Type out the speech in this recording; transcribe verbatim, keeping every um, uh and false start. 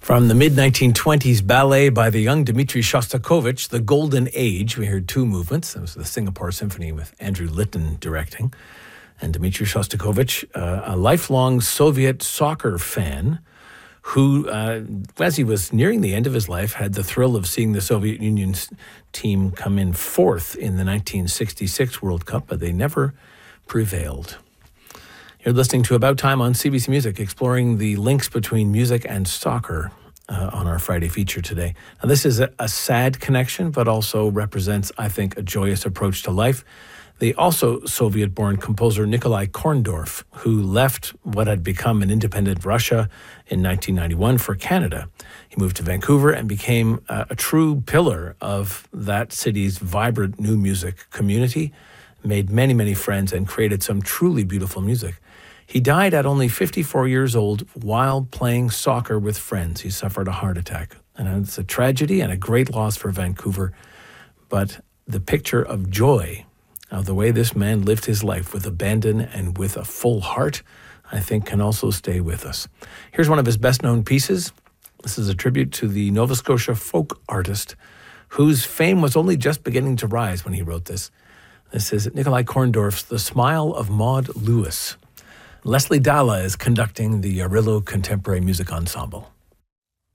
From the mid nineteen twenties ballet by the young Dmitri Shostakovich, The Golden Age, we heard two movements. That was the Singapore Symphony with Andrew Litton directing. And Dmitri Shostakovich, uh, a lifelong Soviet soccer fan, who, uh, as he was nearing the end of his life, had the thrill of seeing the Soviet Union's team come in fourth in the nineteen sixty-six World Cup, but they never prevailed. You're listening to About Time on C B C Music, exploring the links between music and soccer uh, on our Friday feature today. Now, this is a, a sad connection, but also represents, I think, a joyous approach to life. The also Soviet-born composer Nikolai Korndorf, who left what had become an independent Russia in nineteen ninety-one for Canada. He moved to Vancouver and became a, a true pillar of that city's vibrant new music community, made many, many friends, and created some truly beautiful music. He died at only fifty-four years old while playing soccer with friends. He suffered a heart attack. And it's a tragedy and a great loss for Vancouver. But the picture of joy of the way this man lived his life with abandon and with a full heart, I think can also stay with us. Here's one of his best-known pieces. This is a tribute to the Nova Scotia folk artist whose fame was only just beginning to rise when he wrote this. This is Nikolai Korndorf's The Smile of Maud Lewis. Leslie Dalla is conducting the Arillo Contemporary Music Ensemble.